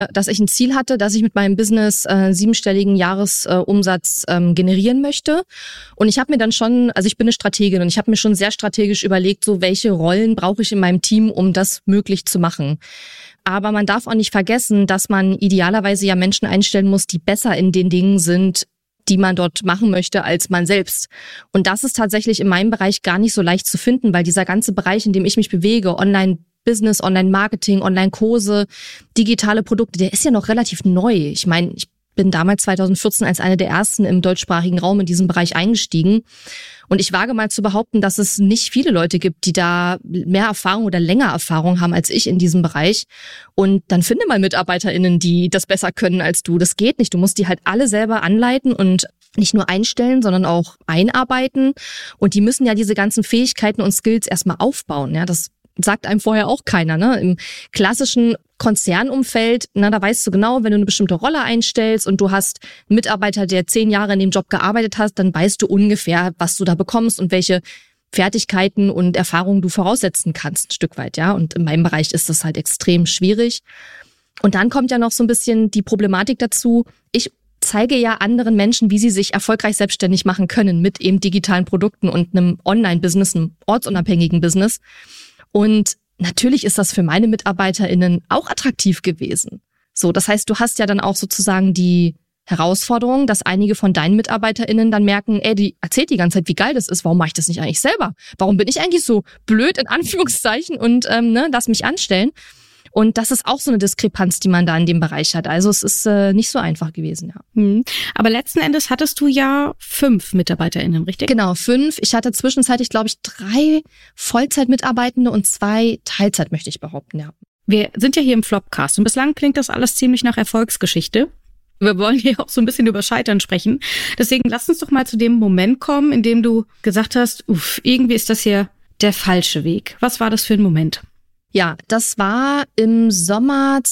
dass ich ein Ziel hatte, dass ich mit meinem Business 7-stelligen Jahresumsatz generieren möchte. Und ich habe mir dann schon, also ich bin eine Strategin und ich habe mir schon sehr strategisch überlegt, so welche Rollen brauche ich in meinem Team, um das möglich zu machen. Aber man darf auch nicht vergessen, dass man idealerweise ja Menschen einstellen muss, die besser in den Dingen sind, die man dort machen möchte, als man selbst. Und das ist tatsächlich in meinem Bereich gar nicht so leicht zu finden, weil dieser ganze Bereich, in dem ich mich bewege, Online-Business, Online-Marketing, Online-Kurse, digitale Produkte, der ist ja noch relativ neu. Ich meine, ich bin damals 2014 als eine der ersten im deutschsprachigen Raum in diesem Bereich eingestiegen. Und ich wage mal zu behaupten, dass es nicht viele Leute gibt, die da mehr Erfahrung oder länger Erfahrung haben als ich in diesem Bereich. Und dann finde mal MitarbeiterInnen, die das besser können als du. Das geht nicht. Du musst die halt alle selber anleiten und nicht nur einstellen, sondern auch einarbeiten. Und die müssen ja diese ganzen Fähigkeiten und Skills erstmal aufbauen. Ja, das sagt einem vorher auch keiner, ne? Im klassischen Konzernumfeld, da weißt du genau, wenn du eine bestimmte Rolle einstellst und du hast einen Mitarbeiter, der 10 Jahre in dem Job gearbeitet hat, dann weißt du ungefähr, was du da bekommst und welche Fertigkeiten und Erfahrungen du voraussetzen kannst, ein Stück weit, ja. Und in meinem Bereich ist das halt extrem schwierig. Und dann kommt ja noch so ein bisschen die Problematik dazu. Ich zeige ja anderen Menschen, wie sie sich erfolgreich selbstständig machen können mit eben digitalen Produkten und einem Online-Business, einem ortsunabhängigen Business. Und natürlich ist das für meine MitarbeiterInnen auch attraktiv gewesen. So, das heißt, du hast ja dann auch sozusagen die Herausforderung, dass einige von deinen MitarbeiterInnen dann merken, die erzählt die ganze Zeit, wie geil das ist, warum mache ich das nicht eigentlich selber? Warum bin ich eigentlich so blöd in Anführungszeichen und lass mich anstellen? Und das ist auch so eine Diskrepanz, die man da in dem Bereich hat. Also es ist nicht so einfach gewesen, ja. Aber letzten Endes hattest du ja 5 MitarbeiterInnen, richtig? Genau, 5. Ich hatte zwischenzeitlich, glaube ich, 3 Vollzeitmitarbeitende und 2 Teilzeit, möchte ich behaupten, ja. Wir sind ja hier im Flopcast und bislang klingt das alles ziemlich nach Erfolgsgeschichte. Wir wollen hier auch so ein bisschen über Scheitern sprechen. Deswegen lass uns doch mal zu dem Moment kommen, in dem du gesagt hast, irgendwie ist das hier der falsche Weg. Was war das für ein Moment? Ja, das war im Sommer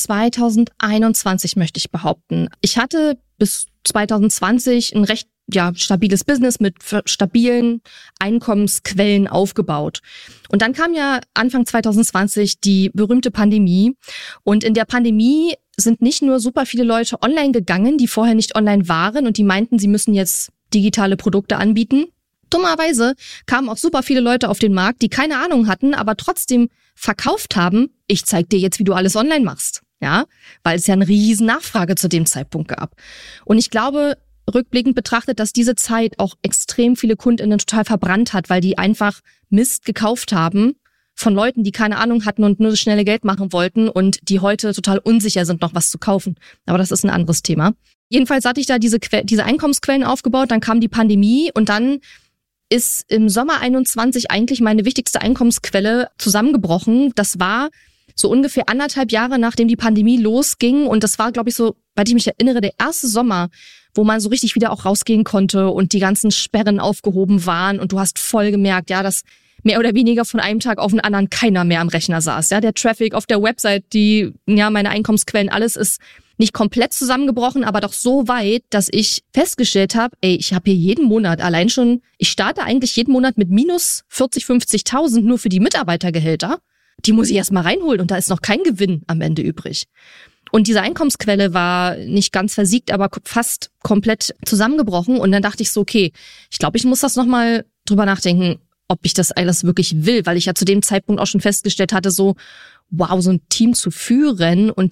2021, möchte ich behaupten. Ich hatte bis 2020 ein recht stabiles Business mit stabilen Einkommensquellen aufgebaut. Und dann kam ja Anfang 2020 die berühmte Pandemie. Und in der Pandemie sind nicht nur super viele Leute online gegangen, die vorher nicht online waren und die meinten, sie müssen jetzt digitale Produkte anbieten. Dummerweise kamen auch super viele Leute auf den Markt, die keine Ahnung hatten, aber trotzdem verkauft haben, ich zeig dir jetzt, wie du alles online machst. Ja, weil es ja eine riesen Nachfrage zu dem Zeitpunkt gab. Und ich glaube, rückblickend betrachtet, dass diese Zeit auch extrem viele KundInnen total verbrannt hat, weil die einfach Mist gekauft haben von Leuten, die keine Ahnung hatten und nur das schnelle Geld machen wollten und die heute total unsicher sind, noch was zu kaufen. Aber das ist ein anderes Thema. Jedenfalls hatte ich da diese Einkommensquellen aufgebaut, dann kam die Pandemie und dann ist im Sommer 21 eigentlich meine wichtigste Einkommensquelle zusammengebrochen. Das war so ungefähr 1,5 Jahre, nachdem die Pandemie losging. Und das war, glaube ich, so, weil ich mich erinnere, der erste Sommer, wo man so richtig wieder auch rausgehen konnte und die ganzen Sperren aufgehoben waren. Und du hast voll gemerkt, ja, dass mehr oder weniger von einem Tag auf den anderen keiner mehr am Rechner saß. Ja, der Traffic auf der Website, meine Einkommensquellen, alles ist nicht komplett zusammengebrochen, aber doch so weit, dass ich festgestellt habe, ich habe hier jeden Monat allein schon, ich starte eigentlich jeden Monat mit minus 40.000, 50.000 nur für die Mitarbeitergehälter. Die muss ich erstmal reinholen und da ist noch kein Gewinn am Ende übrig. Und diese Einkommensquelle war nicht ganz versiegt, aber fast komplett zusammengebrochen. Und dann dachte ich so, okay, ich glaube, ich muss das nochmal drüber nachdenken, ob ich das alles wirklich will, weil ich ja zu dem Zeitpunkt auch schon festgestellt hatte, so, wow, so ein Team zu führen und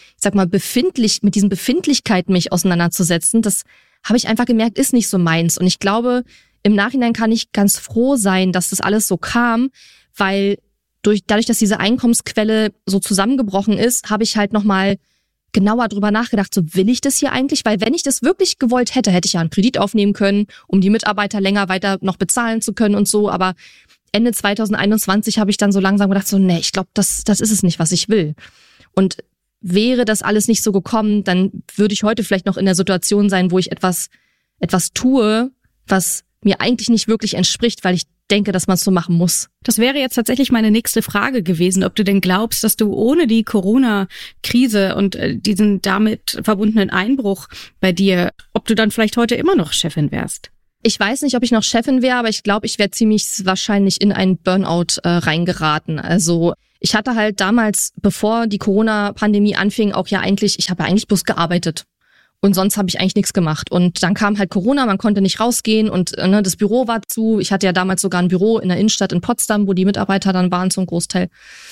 mit diesen Befindlichkeiten mich auseinanderzusetzen, das habe ich einfach gemerkt, ist nicht so meins. Und ich glaube, im Nachhinein kann ich ganz froh sein, dass das alles so kam, weil dadurch, dass diese Einkommensquelle so zusammengebrochen ist, habe ich halt nochmal genauer drüber nachgedacht, so will ich das hier eigentlich? Weil wenn ich das wirklich gewollt hätte, hätte ich ja einen Kredit aufnehmen können, um die Mitarbeiter länger weiter noch bezahlen zu können und so, aber Ende 2021 habe ich dann so langsam gedacht, so, nee, ich glaube, das ist es nicht, was ich will. Und wäre das alles nicht so gekommen, dann würde ich heute vielleicht noch in der Situation sein, wo ich etwas tue, was mir eigentlich nicht wirklich entspricht, weil ich denke, dass man es so machen muss. Das wäre jetzt tatsächlich meine nächste Frage gewesen, ob du denn glaubst, dass du ohne die Corona-Krise und diesen damit verbundenen Einbruch bei dir, ob du dann vielleicht heute immer noch Chefin wärst? Ich weiß nicht, ob ich noch Chefin wäre, aber ich glaube, ich wäre ziemlich wahrscheinlich in einen Burnout reingeraten. Also ich hatte halt damals, bevor die Corona-Pandemie anfing, auch ja eigentlich, ich habe ja eigentlich bloß gearbeitet. Und sonst habe ich eigentlich nichts gemacht. Und dann kam halt Corona, man konnte nicht rausgehen und das Büro war zu. Ich hatte ja damals sogar ein Büro in der Innenstadt in Potsdam, wo die Mitarbeiter dann waren zum Großteil.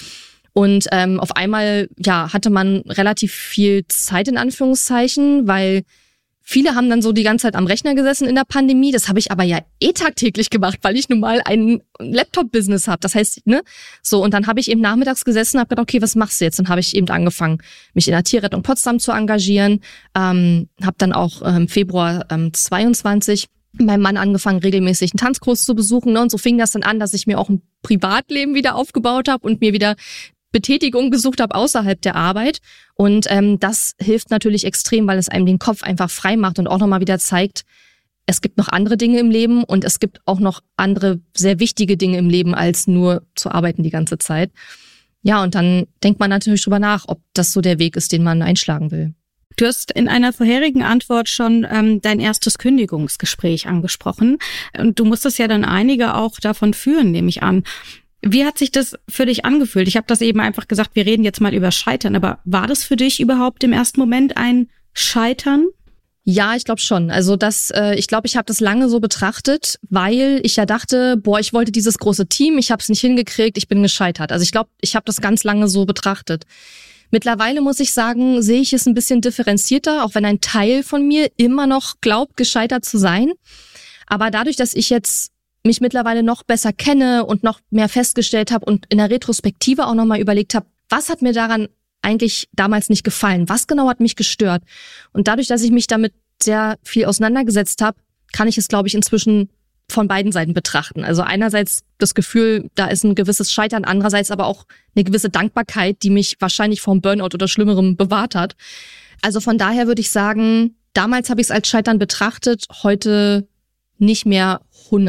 Und auf einmal hatte man relativ viel Zeit in Anführungszeichen, weil viele haben dann so die ganze Zeit am Rechner gesessen in der Pandemie. Das habe ich aber ja tagtäglich gemacht, weil ich nun mal ein Laptop-Business habe. Das heißt, so, und dann habe ich eben nachmittags gesessen und habe gedacht, okay, was machst du jetzt? Dann habe ich eben angefangen, mich in der Tierrettung Potsdam zu engagieren. Habe dann auch im Februar 22 meinem Mann angefangen, regelmäßig einen Tanzkurs zu besuchen. Und so fing das dann an, dass ich mir auch ein Privatleben wieder aufgebaut habe und mir wieder Betätigung gesucht habe außerhalb der Arbeit. Und das hilft natürlich extrem, weil es einem den Kopf einfach frei macht und auch nochmal wieder zeigt, es gibt noch andere Dinge im Leben und es gibt auch noch andere sehr wichtige Dinge im Leben, als nur zu arbeiten die ganze Zeit. Ja, und dann denkt man natürlich drüber nach, ob das so der Weg ist, den man einschlagen will. Du hast in einer vorherigen Antwort schon dein erstes Kündigungsgespräch angesprochen. Und du musstest ja dann einige auch davon führen, nehme ich an. Wie hat sich das für dich angefühlt? Ich habe das eben einfach gesagt, wir reden jetzt mal über Scheitern, aber war das für dich überhaupt im ersten Moment ein Scheitern? Ja, ich glaube schon. Also ich glaube, ich habe das lange so betrachtet, weil ich ja dachte, ich wollte dieses große Team, ich habe es nicht hingekriegt, ich bin gescheitert. Also ich glaube, ich habe das ganz lange so betrachtet. Mittlerweile muss ich sagen, sehe ich es ein bisschen differenzierter, auch wenn ein Teil von mir immer noch glaubt, gescheitert zu sein. Aber dadurch, dass ich jetzt mich mittlerweile noch besser kenne und noch mehr festgestellt habe und in der Retrospektive auch nochmal überlegt habe, was hat mir daran eigentlich damals nicht gefallen? Was genau hat mich gestört? Und dadurch, dass ich mich damit sehr viel auseinandergesetzt habe, kann ich es, glaube ich, inzwischen von beiden Seiten betrachten. Also einerseits das Gefühl, da ist ein gewisses Scheitern, andererseits aber auch eine gewisse Dankbarkeit, die mich wahrscheinlich vom Burnout oder Schlimmerem bewahrt hat. Also von daher würde ich sagen, damals habe ich es als Scheitern betrachtet, heute nicht mehr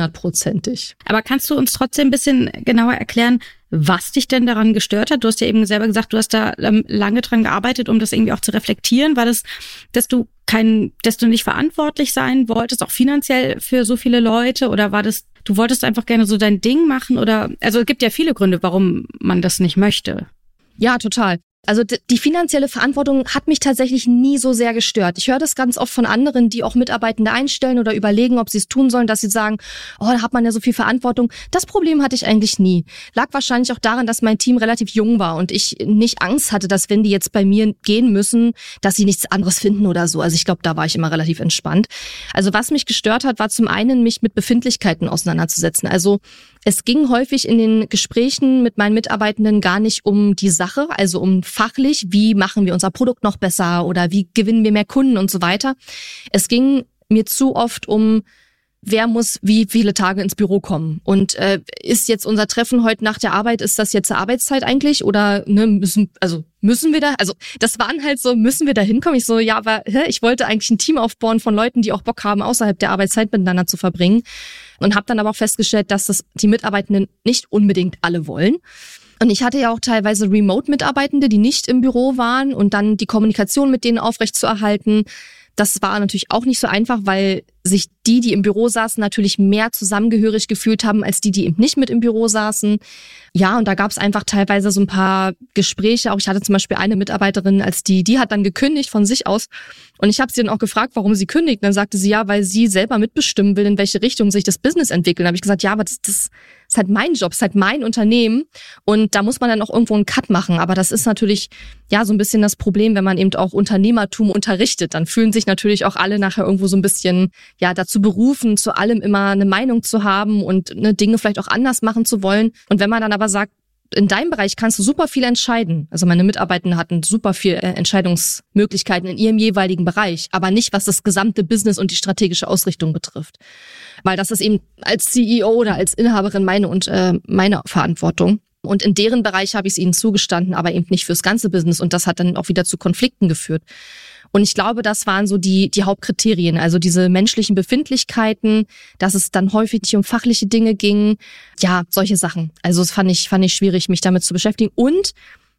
100%. Aber kannst du uns trotzdem ein bisschen genauer erklären, was dich denn daran gestört hat? Du hast ja eben selber gesagt, du hast da lange dran gearbeitet, um das irgendwie auch zu reflektieren. War das, dass du nicht verantwortlich sein wolltest, auch finanziell für so viele Leute? Oder war das, du wolltest einfach gerne so dein Ding machen? Oder, also es gibt ja viele Gründe, warum man das nicht möchte. Ja, total. Also die finanzielle Verantwortung hat mich tatsächlich nie so sehr gestört. Ich höre das ganz oft von anderen, die auch Mitarbeitende einstellen oder überlegen, ob sie es tun sollen, dass sie sagen, da hat man ja so viel Verantwortung. Das Problem hatte ich eigentlich nie. Lag wahrscheinlich auch daran, dass mein Team relativ jung war und ich nicht Angst hatte, dass wenn die jetzt bei mir gehen müssen, dass sie nichts anderes finden oder so. Also ich glaube, da war ich immer relativ entspannt. Also was mich gestört hat, war zum einen, mich mit Befindlichkeiten auseinanderzusetzen. Also es ging häufig in den Gesprächen mit meinen Mitarbeitenden gar nicht um die Sache, also um fachlich, wie machen wir unser Produkt noch besser oder wie gewinnen wir mehr Kunden und so weiter. Es ging mir zu oft um, wer muss wie viele Tage ins Büro kommen und ist jetzt unser Treffen heute nach der Arbeit, ist das jetzt Arbeitszeit eigentlich oder müssen wir da, also das waren halt so, müssen wir da hinkommen? Ich so, ja, aber ich wollte eigentlich ein Team aufbauen von Leuten, die auch Bock haben, außerhalb der Arbeitszeit miteinander zu verbringen und habe dann aber auch festgestellt, dass das die Mitarbeitenden nicht unbedingt alle wollen. Und ich hatte ja auch teilweise Remote-Mitarbeitende, die nicht im Büro waren und dann die Kommunikation mit denen aufrechtzuerhalten. Das war natürlich auch nicht so einfach, weil sich die im Büro saßen, natürlich mehr zusammengehörig gefühlt haben, als die eben nicht mit im Büro saßen. Ja, und da gab es einfach teilweise so ein paar Gespräche. Auch ich hatte zum Beispiel eine Mitarbeiterin, die hat dann gekündigt von sich aus. Und ich habe sie dann auch gefragt, warum sie kündigt. Und dann sagte sie, ja, weil sie selber mitbestimmen will, in welche Richtung sich das Business entwickelt. Da habe ich gesagt, ja, aber das ist halt mein Job, das ist halt mein Unternehmen. Und da muss man dann auch irgendwo einen Cut machen. Aber das ist natürlich ja so ein bisschen das Problem, wenn man eben auch Unternehmertum unterrichtet. Dann fühlen sich natürlich auch alle nachher irgendwo so ein bisschen dazu berufen, zu allem immer eine Meinung zu haben und Dinge vielleicht auch anders machen zu wollen. Und wenn man dann aber sagt, in deinem Bereich kannst du super viel entscheiden. Also meine Mitarbeitenden hatten super viel Entscheidungsmöglichkeiten in ihrem jeweiligen Bereich, aber nicht, was das gesamte Business und die strategische Ausrichtung betrifft. Weil das ist eben als CEO oder als Inhaberin meine Verantwortung. Und in deren Bereich habe ich es ihnen zugestanden, aber eben nicht fürs ganze Business. Und das hat dann auch wieder zu Konflikten geführt. Und ich glaube, das waren so die Hauptkriterien, also diese menschlichen Befindlichkeiten, dass es dann häufig nicht um fachliche Dinge ging. Ja, solche Sachen. Also das fand ich schwierig, mich damit zu beschäftigen. Und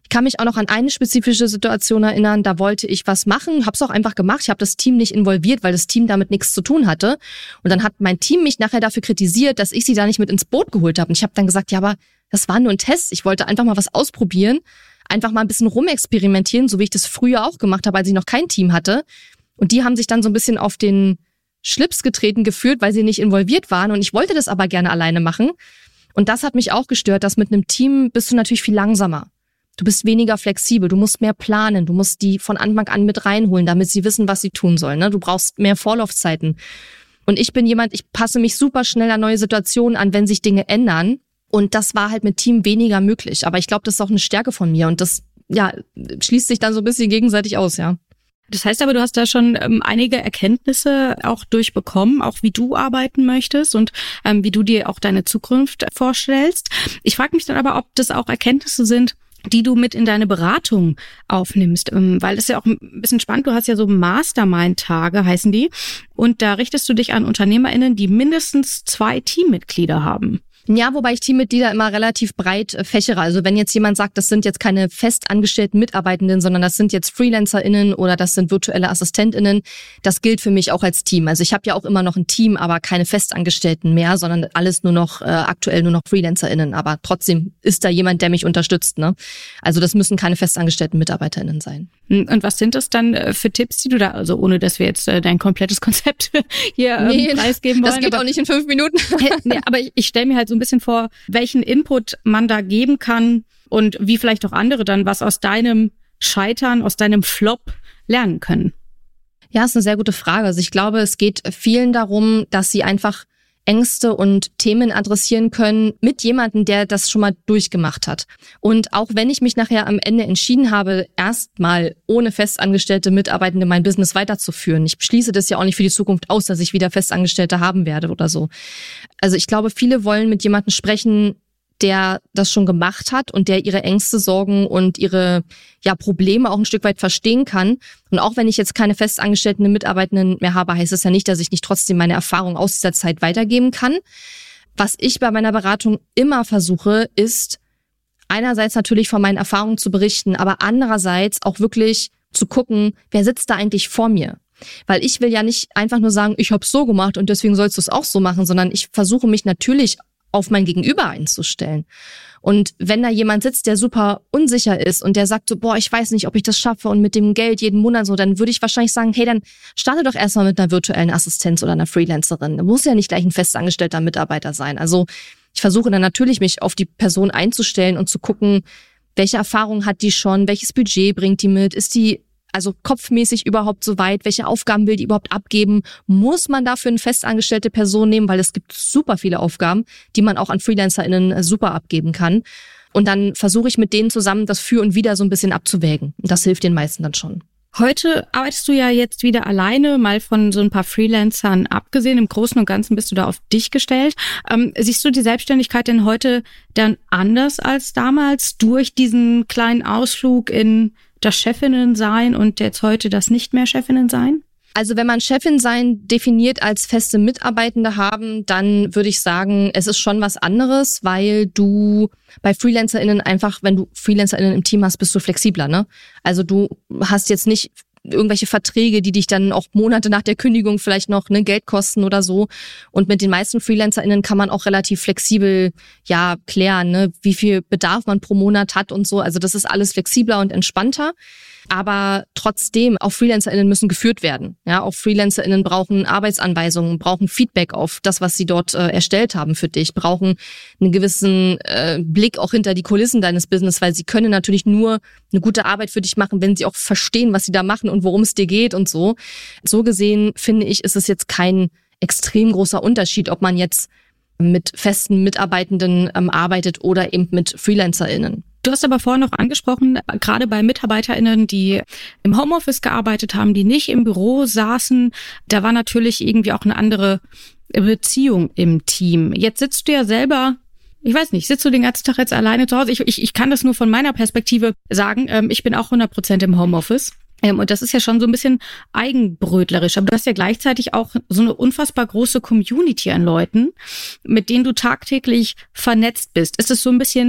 Ich kann mich auch noch an eine spezifische Situation erinnern, da wollte ich was machen, habe es auch einfach gemacht. Ich habe das Team nicht involviert, weil das Team damit nichts zu tun hatte. Und dann hat mein Team mich nachher dafür kritisiert, dass ich sie da nicht mit ins Boot geholt habe. Und ich habe dann gesagt, ja, aber das war nur ein Test. Ich wollte einfach mal was ausprobieren, einfach mal ein bisschen rumexperimentieren, so wie ich das früher auch gemacht habe, als ich noch kein Team hatte. Und die haben sich dann so ein bisschen auf den Schlips getreten gefühlt, weil sie nicht involviert waren. Und ich wollte das aber gerne alleine machen. Und das hat mich auch gestört, dass mit einem Team bist du natürlich viel langsamer. Du bist weniger flexibel, du musst mehr planen, du musst die von Anfang an mit reinholen, damit sie wissen, was sie tun sollen. Ne? Du brauchst mehr Vorlaufzeiten. Und ich bin jemand, ich passe mich super schnell an neue Situationen an, wenn sich Dinge ändern. Und das war halt mit Team weniger möglich. Aber ich glaube, das ist auch eine Stärke von mir. Und das schließt sich dann so ein bisschen gegenseitig aus, ja. Das heißt aber, du hast da schon einige Erkenntnisse auch durchbekommen, auch wie du arbeiten möchtest und wie du dir auch deine Zukunft vorstellst. Ich frage mich dann aber, ob das auch Erkenntnisse sind, die du mit in deine Beratung aufnimmst, weil das ist ja auch ein bisschen spannend. Du hast ja so Mastermind-Tage, heißen die, und da richtest du dich an UnternehmerInnen, die mindestens 2 Teammitglieder haben. Ja, wobei ich Teammitglieder immer relativ breit fächere. Also wenn jetzt jemand sagt, das sind jetzt keine festangestellten Mitarbeitenden, sondern das sind jetzt FreelancerInnen oder das sind virtuelle AssistentInnen, das gilt für mich auch als Team. Also ich habe ja auch immer noch ein Team, aber keine Festangestellten mehr, sondern alles nur noch aktuell nur noch FreelancerInnen. Aber trotzdem ist da jemand, der mich unterstützt. Ne? Also das müssen keine festangestellten MitarbeiterInnen sein. Und was sind das dann für Tipps, die du da, also ohne dass wir jetzt dein komplettes Konzept hier preisgeben wollen? Das geht auch nicht in 5 Minuten. Nee, aber ich stelle mir halt so ein bisschen vor, welchen Input man da geben kann und wie vielleicht auch andere dann was aus deinem Scheitern, aus deinem Flop lernen können. Ja, ist eine sehr gute Frage. Also ich glaube, es geht vielen darum, dass sie einfach Ängste und Themen adressieren können mit jemandem, der das schon mal durchgemacht hat. Und auch wenn ich mich nachher am Ende entschieden habe, erstmal ohne festangestellte Mitarbeitende mein Business weiterzuführen, ich schließe das ja auch nicht für die Zukunft aus, dass ich wieder Festangestellte haben werde oder so. Also ich glaube, viele wollen mit jemandem sprechen, der das schon gemacht hat und der ihre Ängste, Sorgen und ihre Probleme auch ein Stück weit verstehen kann. Und auch wenn ich jetzt keine festangestellten Mitarbeitenden mehr habe, heißt es ja nicht, dass ich nicht trotzdem meine Erfahrung aus dieser Zeit weitergeben kann. Was ich bei meiner Beratung immer versuche, ist einerseits natürlich von meinen Erfahrungen zu berichten, aber andererseits auch wirklich zu gucken, wer sitzt da eigentlich vor mir. Weil ich will ja nicht einfach nur sagen, ich habe es so gemacht und deswegen sollst du es auch so machen, sondern ich versuche mich natürlich auf mein Gegenüber einzustellen. Und wenn da jemand sitzt, der super unsicher ist und der sagt so, boah, ich weiß nicht, ob ich das schaffe und mit dem Geld jeden Monat so, dann würde ich wahrscheinlich sagen, hey, dann starte doch erstmal mit einer virtuellen Assistenz oder einer Freelancerin. Da muss ja nicht gleich ein festangestellter Mitarbeiter sein. Also ich versuche dann natürlich, mich auf die Person einzustellen und zu gucken, welche Erfahrung hat die schon, welches Budget bringt die mit, ist die also kopfmäßig überhaupt so weit, welche Aufgaben will die überhaupt abgeben? Muss man dafür eine festangestellte Person nehmen? Weil es gibt super viele Aufgaben, die man auch an FreelancerInnen super abgeben kann. Und dann versuche ich mit denen zusammen das Für und Wider so ein bisschen abzuwägen. Und das hilft den meisten dann schon. Heute arbeitest du ja jetzt wieder alleine, mal von so ein paar Freelancern abgesehen. Im Großen und Ganzen bist du da auf dich gestellt. Siehst du die Selbstständigkeit denn heute dann anders als damals durch diesen kleinen Ausflug in das Chefinnen sein und jetzt heute das nicht mehr Chefinnen sein? Also wenn man Chefin sein definiert als feste Mitarbeitende haben, dann würde ich sagen, es ist schon was anderes, weil du bei FreelancerInnen einfach, wenn du FreelancerInnen im Team hast, bist du flexibler, ne? Also du hast jetzt nicht irgendwelche Verträge, die dich dann auch Monate nach der Kündigung vielleicht noch Geld kosten oder so. Und mit den meisten FreelancerInnen kann man auch relativ flexibel klären, ne, wie viel Bedarf man pro Monat hat und so. Also das ist alles flexibler und entspannter. Aber trotzdem, auch FreelancerInnen müssen geführt werden. Ja, auch FreelancerInnen brauchen Arbeitsanweisungen, brauchen Feedback auf das, was sie dort erstellt haben für dich, brauchen einen gewissen Blick auch hinter die Kulissen deines Business, weil sie können natürlich nur eine gute Arbeit für dich machen, wenn sie auch verstehen, was sie da machen und worum es dir geht und so. So gesehen, finde ich, ist es jetzt kein extrem großer Unterschied, ob man jetzt mit festen Mitarbeitenden arbeitet oder eben mit FreelancerInnen. Du hast aber vorhin noch angesprochen, gerade bei MitarbeiterInnen, die im Homeoffice gearbeitet haben, die nicht im Büro saßen, da war natürlich irgendwie auch eine andere Beziehung im Team. Jetzt sitzt du ja selber, ich weiß nicht, sitzt du den ganzen Tag jetzt alleine zu Hause? Ich kann das nur von meiner Perspektive sagen. Ich bin auch 100% im Homeoffice. Und das ist ja schon so ein bisschen eigenbrötlerisch. Aber du hast ja gleichzeitig auch so eine unfassbar große Community an Leuten, mit denen du tagtäglich vernetzt bist. Ist es so ein bisschen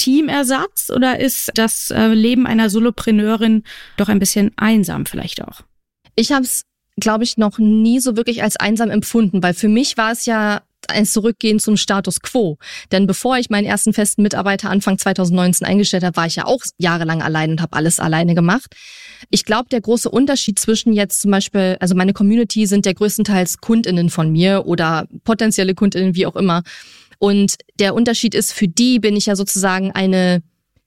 Teamersatz oder ist das Leben einer Solopreneurin doch ein bisschen einsam vielleicht auch? Ich habe es, glaube ich, noch nie so wirklich als einsam empfunden, weil für mich war es ja ein Zurückgehen zum Status quo. Denn bevor ich meinen ersten festen Mitarbeiter Anfang 2019 eingestellt habe, war ich ja auch jahrelang allein und habe alles alleine gemacht. Ich glaube, der große Unterschied zwischen jetzt zum Beispiel, also meine Community sind ja größtenteils KundInnen von mir oder potenzielle KundInnen, wie auch immer. Und der Unterschied ist, für die bin ich ja sozusagen eine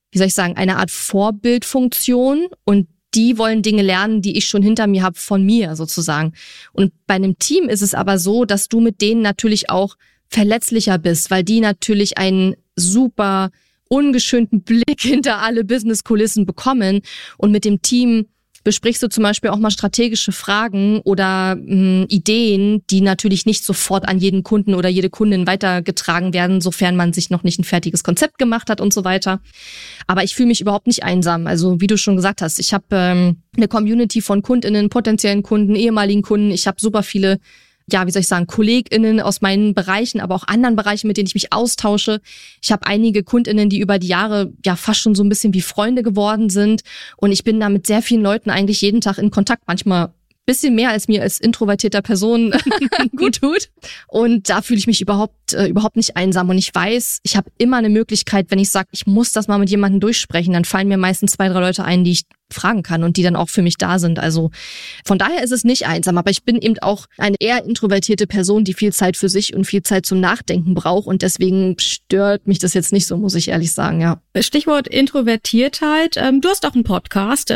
Art Vorbildfunktion und die wollen Dinge lernen, die ich schon hinter mir habe, von mir sozusagen. Und bei einem Team ist es aber so, dass du mit denen natürlich auch verletzlicher bist, weil die natürlich einen super ungeschönten Blick hinter alle Business-Kulissen bekommen. Und mit dem Team besprichst du zum Beispiel auch mal strategische Fragen oder Ideen, die natürlich nicht sofort an jeden Kunden oder jede Kundin weitergetragen werden, sofern man sich noch nicht ein fertiges Konzept gemacht hat und so weiter. Aber ich fühle mich überhaupt nicht einsam. Also wie du schon gesagt hast, ich habe eine Community von KundInnen, potenziellen Kunden, ehemaligen Kunden. Ich habe super viele, KollegInnen aus meinen Bereichen, aber auch anderen Bereichen, mit denen ich mich austausche. Ich habe einige KundInnen, die über die Jahre ja fast schon so ein bisschen wie Freunde geworden sind. Und ich bin da mit sehr vielen Leuten eigentlich jeden Tag in Kontakt, manchmal bisschen mehr als mir als introvertierter Person gut tut. Und da fühle ich mich überhaupt nicht einsam. Und ich weiß, ich habe immer eine Möglichkeit, wenn ich sage, ich muss das mal mit jemandem durchsprechen, dann fallen mir meistens 2, 3 Leute ein, die ich fragen kann und die dann auch für mich da sind. Also von daher ist es nicht einsam, aber ich bin eben auch eine eher introvertierte Person, die viel Zeit für sich und viel Zeit zum Nachdenken braucht und deswegen stört mich das jetzt nicht so, muss ich ehrlich sagen, ja. Stichwort Introvertiertheit. Du hast auch einen Podcast.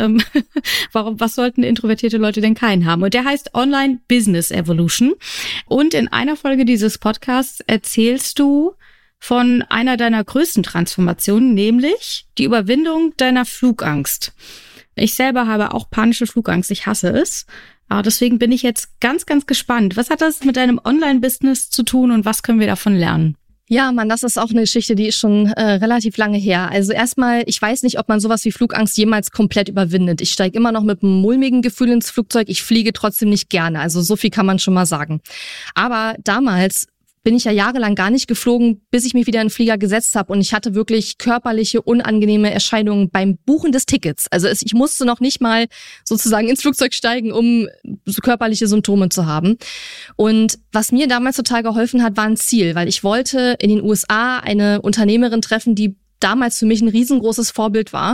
Was sollten introvertierte Leute denn keinen haben? Und der heißt Online Business Evolution. Und in einer Folge dieses Podcasts erzählst du von einer deiner größten Transformationen, nämlich die Überwindung deiner Flugangst. Ich selber habe auch panische Flugangst. Ich hasse es. Aber deswegen bin ich jetzt ganz, ganz gespannt. Was hat das mit deinem Online-Business zu tun und was können wir davon lernen? Ja, Mann, das ist auch eine Geschichte, die ist schon relativ lange her. Also erstmal, ich weiß nicht, ob man sowas wie Flugangst jemals komplett überwindet. Ich steige immer noch mit einem mulmigen Gefühl ins Flugzeug. Ich fliege trotzdem nicht gerne. Also so viel kann man schon mal sagen. Aber damals bin ich ja jahrelang gar nicht geflogen, bis ich mich wieder in den Flieger gesetzt habe. Und ich hatte wirklich körperliche, unangenehme Erscheinungen beim Buchen des Tickets. Also ich musste noch nicht mal sozusagen ins Flugzeug steigen, um so körperliche Symptome zu haben. Und was mir damals total geholfen hat, war ein Ziel, weil ich wollte in den USA eine Unternehmerin treffen, die damals für mich ein riesengroßes Vorbild war.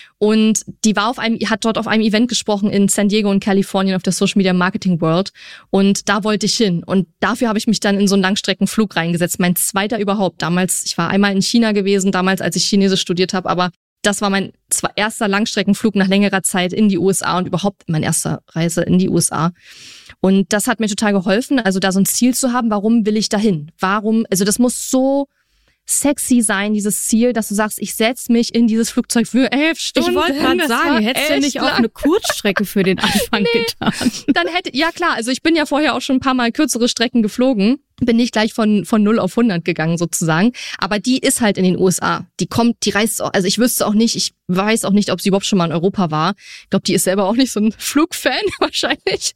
Und die hat dort auf einem Event gesprochen in San Diego in Kalifornien auf der Social Media Marketing World. Und da wollte ich hin. Und dafür habe ich mich dann in so einen Langstreckenflug reingesetzt. Mein zweiter überhaupt. Damals, ich war einmal in China gewesen, damals als ich Chinesisch studiert habe, aber das war mein erster Langstreckenflug nach längerer Zeit in die USA und überhaupt meine erste Reise in die USA. Und das hat mir total geholfen, also da so ein Ziel zu haben, warum will ich dahin? Also das muss so sexy sein, dieses Ziel, dass du sagst, ich setze mich in dieses Flugzeug für 11 Stunden. Ich wollte gerade sagen, hättest du nicht auch eine Kurzstrecke für den Anfang getan? Dann ja klar, also ich bin ja vorher auch schon ein paar Mal kürzere Strecken geflogen, bin nicht gleich von 0 auf 100 gegangen sozusagen, aber die ist halt in den USA. Die reist auch, also ich weiß auch nicht, ob sie überhaupt schon mal in Europa war. Ich glaube, die ist selber auch nicht so ein Flugfan wahrscheinlich.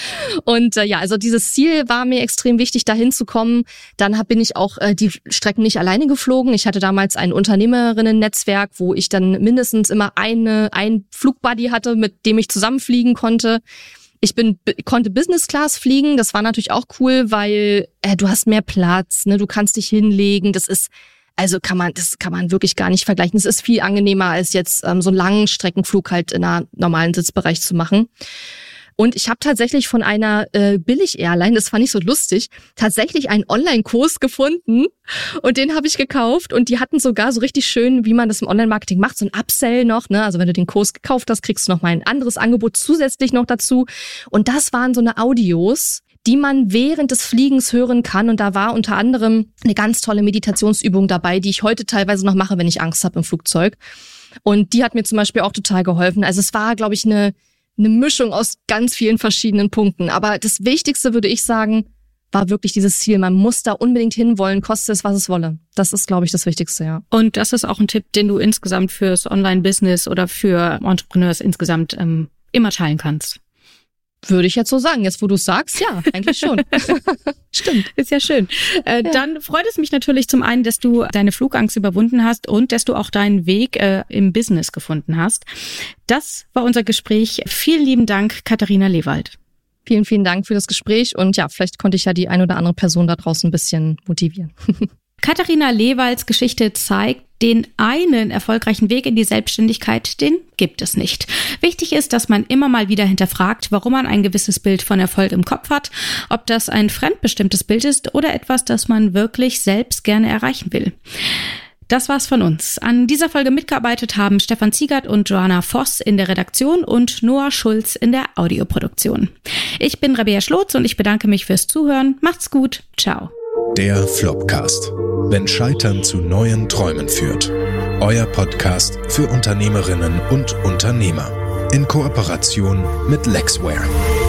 Und also dieses Ziel war mir extrem wichtig, da hinzukommen. Dann bin ich auch die Strecken nicht alleine geflogen. Ich hatte damals ein Unternehmerinnen-Netzwerk, wo ich dann mindestens immer ein Flugbuddy hatte, mit dem ich zusammenfliegen konnte. Ich konnte Business Class fliegen, das war natürlich auch cool, weil du hast mehr Platz, ne, du kannst dich hinlegen, das kann man wirklich gar nicht vergleichen. Es ist viel angenehmer als jetzt so einen langen Streckenflug halt in einer normalen Sitzbereich zu machen. Und ich habe tatsächlich von einer Billig-Airline, das fand ich so lustig, tatsächlich einen Online-Kurs gefunden und den habe ich gekauft und die hatten sogar so richtig schön, wie man das im Online-Marketing macht, so ein Upsell noch, ne? Also wenn du den Kurs gekauft hast, kriegst du noch mal ein anderes Angebot zusätzlich noch dazu und das waren so eine Audios, die man während des Fliegens hören kann und da war unter anderem eine ganz tolle Meditationsübung dabei, die ich heute teilweise noch mache, wenn ich Angst habe im Flugzeug und die hat mir zum Beispiel auch total geholfen. Also es war, glaube ich, eine Mischung aus ganz vielen verschiedenen Punkten. Aber das Wichtigste, würde ich sagen, war wirklich dieses Ziel. Man muss da unbedingt hinwollen, koste es, was es wolle. Das ist, glaube ich, das Wichtigste, ja. Und das ist auch ein Tipp, den du insgesamt fürs Online-Business oder für Entrepreneurs insgesamt immer teilen kannst. Würde ich jetzt so sagen. Jetzt, wo du es sagst, ja, eigentlich schon. Stimmt, ist ja schön. Dann freut es mich natürlich zum einen, dass du deine Flugangst überwunden hast und dass du auch deinen Weg im Business gefunden hast. Das war unser Gespräch. Vielen lieben Dank, Katharina Lewald. Vielen, vielen Dank für das Gespräch und ja, vielleicht konnte ich ja die ein oder andere Person da draußen ein bisschen motivieren. Katharina Lewalds Geschichte zeigt, den einen erfolgreichen Weg in die Selbstständigkeit, den gibt es nicht. Wichtig ist, dass man immer mal wieder hinterfragt, warum man ein gewisses Bild von Erfolg im Kopf hat, ob das ein fremdbestimmtes Bild ist oder etwas, das man wirklich selbst gerne erreichen will. Das war's von uns. An dieser Folge mitgearbeitet haben Stefan Ziegert und Joanna Voss in der Redaktion und Noah Schulz in der Audioproduktion. Ich bin Rabea Schlotz und ich bedanke mich fürs Zuhören. Macht's gut. Ciao. Der Flopcast. Wenn Scheitern zu neuen Träumen führt. Euer Podcast für Unternehmerinnen und Unternehmer. In Kooperation mit Lexware.